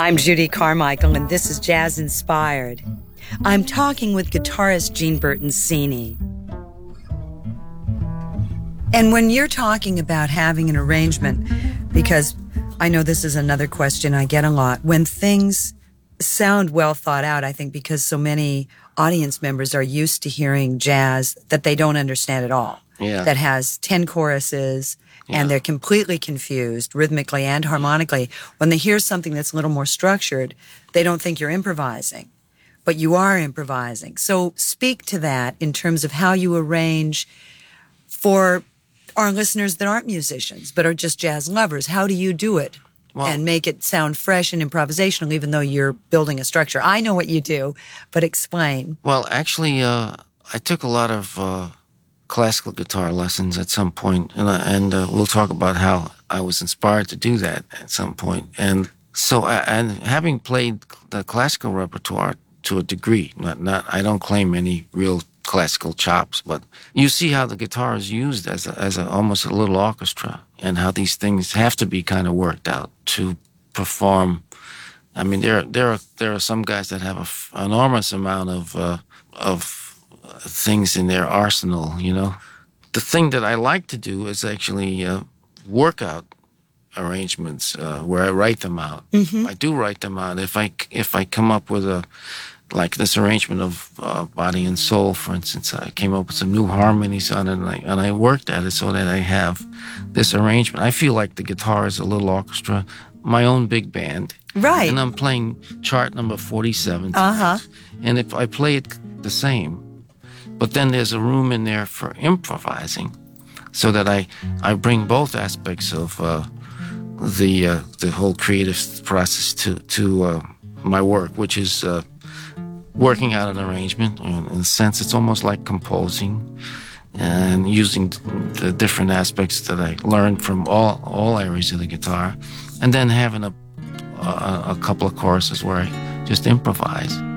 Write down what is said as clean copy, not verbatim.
I'm Judy Carmichael, and this is Jazz Inspired. I'm talking with guitarist Jean Bertoncini. And when you're talking about having an arrangement, because I know this is another question I get a lot, when things sound well thought out, I think because so many audience members are used to hearing jazz that they don't understand at all. Yeah. That has 10 choruses, and they're completely confused rhythmically and harmonically. When they hear something that's a little more structured, they don't think you're improvising, but you are improvising. So speak to that in terms of how you arrange for our listeners that aren't musicians, but are just jazz lovers. How do you do it and make it sound fresh and improvisational, even though you're building a structure? I know what you do, but explain. Well, actually, I took a lot of classical guitar lessons at some point, and we'll talk about how I was inspired to do that at some point. And so, and having played the classical repertoire to a degree, not I don't claim any real classical chops, but you see how the guitar is used as a almost a little orchestra, and how these things have to be kind of worked out to perform. I mean, there are some guys that have an enormous amount of things in their arsenal, you know. The thing that I like to do is actually workout arrangements where I write them out. I do write them out. If I come up with like this arrangement of Body and Soul, for instance, I came up with some new harmonies on it, and I worked at it so that I have this arrangement. I feel like the guitar is a little orchestra, my own big band. Right. And I'm playing chart number 47. And if I play it the same, but then there's a room in there for improvising, so that I bring both aspects of the whole creative process to my work, which is working out an arrangement. In a sense, it's almost like composing and using the different aspects that I learned from all areas of the guitar, and then having a couple of choruses where I just improvise.